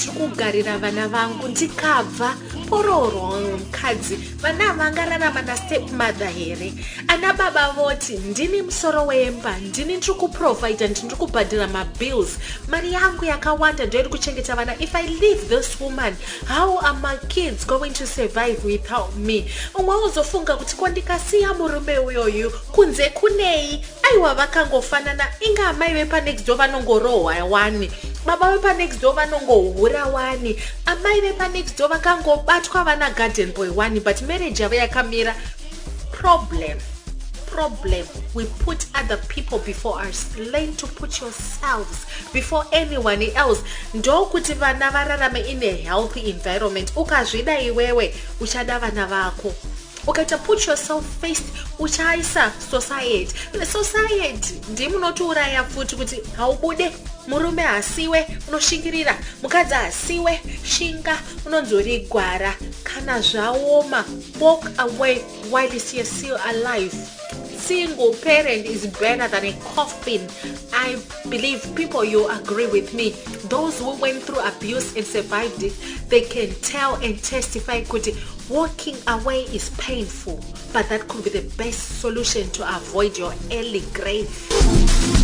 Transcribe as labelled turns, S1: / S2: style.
S1: kugarira vana vangu ndikabva pororo mukadzi vana vangararama nastepmother here. Ana baba voti ndini musoro wemba, ndini ndiri kuprovide, ndiri kubhadhira mabills, mari yangu yakawanda ndoiri kuchengeta vana. If I leave this woman, how are my kids going to survive without me? Umwe uzofunga kuti kwandikasiya murume uyoyu kunze kunei. Aiwa vakangofanana, inga amai vepa next door vanongorohwa wani, baba vepa next door vanongohura wani, amai vepa next door vakangobatwa vana garden boy wani, but marriage yavo yakamira. Problem. We put other people before us. Learn to put yourselves before anyone else. Ndo kuti vana vararame in a healthy environment. Ukazvida iwewe uchada vana vako. Ukaita put yourself first, uchaisa society. Society ndimunotiuraya futi kuti haubude, murume asiwe unoshingirira, mukadzi asiwe shinga unonzori gwara. Kana zvaoma, walk away while you're still alive. Single parent is better than a coffin. I believe people, you agree with me. Those who went through abuse and survived it, they can tell and testify. Walking away is painful, but that could be the best solution to avoid your early grave.